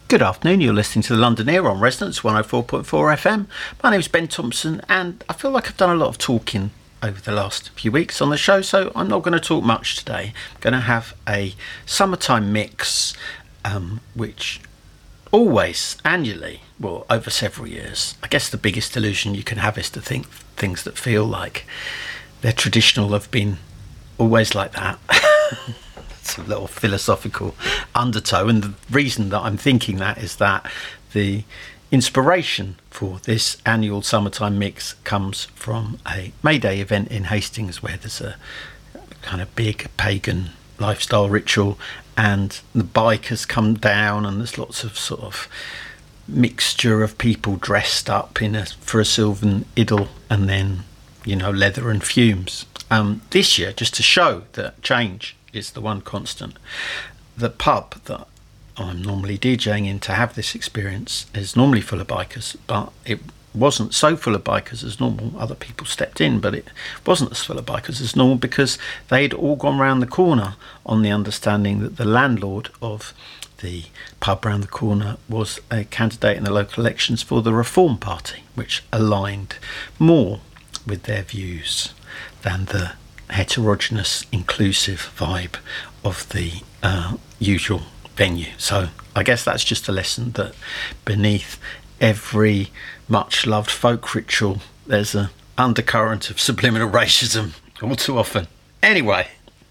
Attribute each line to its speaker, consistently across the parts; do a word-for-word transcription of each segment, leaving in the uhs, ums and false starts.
Speaker 1: Good afternoon, you're listening to the London Ear on Resonance one oh four point four F M. My name's Ben Thompson and I feel like I've done a lot of talking over the last few weeks on the show, so I'm not going to talk much today. I'm going to have a summertime mix, um, which always, annually, well, over several years, I guess the biggest illusion you can have is to think things that feel like they're traditional have been always like that. It's a little philosophical undertow, and the reason that I'm thinking that is that the inspiration for this annual summertime mix comes from a May Day event in Hastings where there's a kind of big pagan lifestyle ritual and the bikers come down and there's lots of sort of mixture of people dressed up in a for a sylvan idyll and then, you know, leather and fumes. Um, this year, just to show that change is the one constant, the pub that I'm normally DJing in to have this experience is normally full of bikers, but it wasn't so full of bikers as normal. Other people stepped in, but it wasn't as full of bikers as normal because they'd all gone round the corner on the understanding that the landlord of the pub round the corner was a candidate in the local elections for the Reform Party, which aligned more with their views than the heterogeneous, inclusive vibe of the uh, usual venue. So I guess that's just a lesson that beneath every much loved folk ritual there's an undercurrent of subliminal racism all too often. Anyway,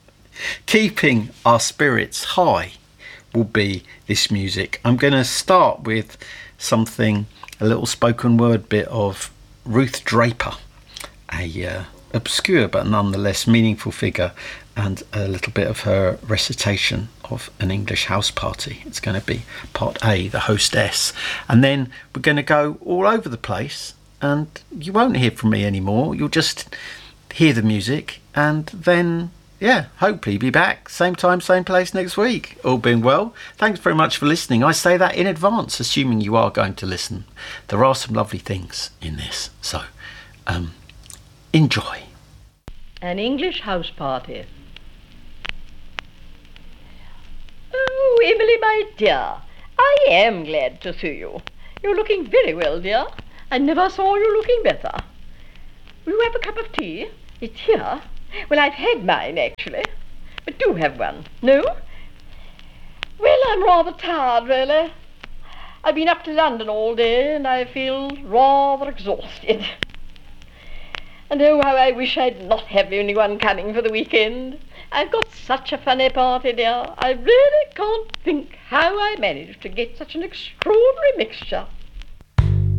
Speaker 1: keeping our spirits high will be this music. I'm going to start with something, a little spoken word bit of Ruth Draper, a uh, obscure but nonetheless meaningful figure, and a little bit of her recitation of an English house party. It's going to be part A, the hostess, and then we're going to go all over the place and you won't hear from me anymore. You'll just hear the music and then, yeah, hopefully be back same time, same place next week, all being well. Thanks very much for listening. I say that in advance, assuming you are going to listen. There are some lovely things in this, so um enjoy.
Speaker 2: An English house party. Oh, Emily, my dear, I am glad to see you. You're looking very well, dear. I never saw you looking better. Will you have a cup of tea? It's here. Well, I've had mine, actually. But do have one. No? Well, I'm rather tired, really. I've been up to London all day and I feel rather exhausted. And oh, how I wish I'd not have anyone coming for the weekend. I've got such a funny party, dear. I really can't think how I managed to get such an extraordinary mixture.